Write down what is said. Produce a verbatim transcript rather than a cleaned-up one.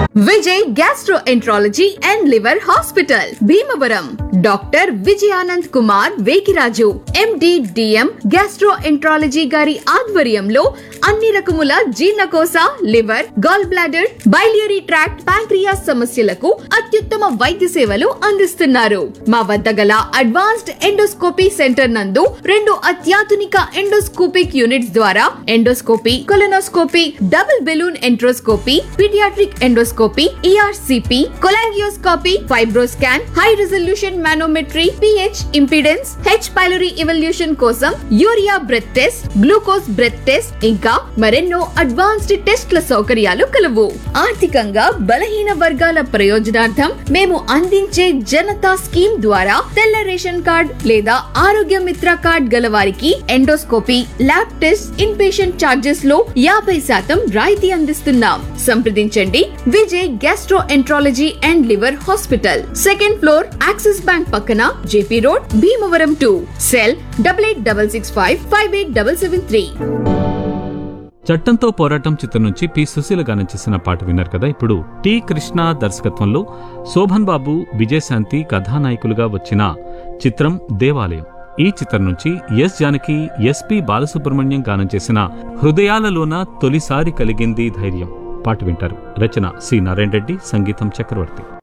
Vijay gastroenterology and liver hospital Bhimavaram. Doctor Vijayanand Kumar Vekiraju MD DM gastroenterology గారి ఆధ్వర్యంలో అన్ని రకముల జీర్ణకోశ, liver, gall bladder, biliary tract, pancreas సమస్యలకు అత్యుత్తమ వైద్య సేవలు అందిస్తున్నారు. మా వద్ద గల అడ్వాన్స్డ్ ఎండోస్కోపీ సెంటర్ నందు రెండు అత్యాధునిక ఎండోస్కోపిక్ యూనిట్స్ ద్వారా endoscopy, colonoscopy, double balloon enteroscopy, paediatric endoscopy, ERCP, cholangioscopy, FibroScan, high resolution manometry, pH impedance, H pylori evolution కోసం urea breath test, glucose breath test, ఇంకా మరెన్నో అడ్వాన్స్డ్ టెస్ట్ల సౌకర్యాలు కలవు. ఆర్థికంగా బలహీన వర్గాల ప్రయోజనార్థం మేము అందించే జనతా స్కీమ్ ద్వారా తెల్ల రేషన్ కార్డ్ లేదా ఆరోగ్య మిత్ర కార్డ్ గల వారికి endoscopy, lab test, in patient charges లో యాభై శాతం రాయితీ అందిస్తున్నాం. సంప్రదించండి Vijay gastroenterology and liver hospital, second floor, axis bank పక్కన, JP road, Bhimavaram two. Cell double eight double six five five eight double seven three. చట్టంతో పోరాటం చిత్రం నుంచి పి సుశీల గానం చేసిన పాట విన్నారు కదా. ఇప్పుడు టి కృష్ణ దర్శకత్వంలో శోభన్ బాబు, విజయశాంతి కథానాయకులుగా వచ్చిన చిత్రం దేవాలయం. ఈ చిత్రం నుంచి ఎస్ జానకి, ఎస్పి బాలసుబ్రహ్మణ్యం గానం చేసిన హృదయాలలోన తొలిసారి కలిగింది ధైర్యం పాట వింటారు. రచన సి నారాయణ రెడ్డి, సంగీతం చక్రవర్తి.